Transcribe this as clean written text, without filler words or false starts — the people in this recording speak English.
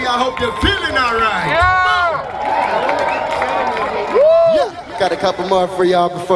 I hope you're feeling all right. Yeah. Got a couple more for y'all before